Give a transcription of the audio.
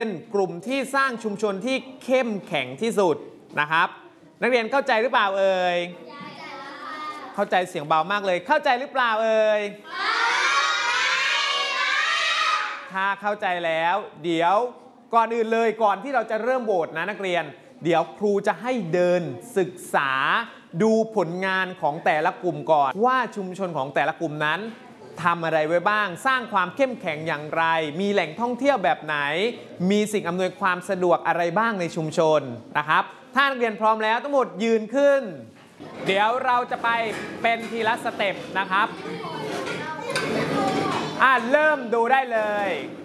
เป็นกลุ่มที่สร้างชุมชนที่เข้มแข็งที่สุดนะครับนักเรียนเข้าใจหรือเปล่าเอ่ยเข้าใจเสียงเบามากเลยเข้าใจหรือเปล่าเอ่ยถ้าเข้าใจแล้วเดี๋ยวก่อนอื่นเลยก่อนที่เราจะเริ่มโหวตนะนักเรียนเดี๋ยวครูจะให้เดินศึกษาดูผลงานของแต่ละกลุ่มก่อนว่าชุมชนของแต่ละกลุ่มนั้นทำอะไรไว้บ้างสร้างความเข้มแข็งอย่างไรมีแหล่งท่องเที่ยวแบบไหนมีสิ่งอำนวยความสะดวกอะไรบ้างในชุมชนนะครับถ้านักเรียนพร้อมแล้วทั้งหมดยืนขึ้นเดี๋ยวเราจะไปเป็นทีละสเต็ปนะครับเริ่มดูได้เลย